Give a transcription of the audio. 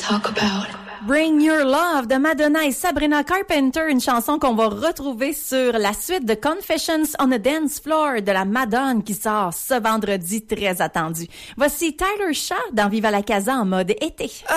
talk about. Bring Your Love de Madonna et Sabrina Carpenter, une chanson qu'on va retrouver sur la suite de Confessions on a Dance Floor de la Madone qui sort ce vendredi, très attendu. Voici Tyler Shaw dans Viva la Casa en mode été.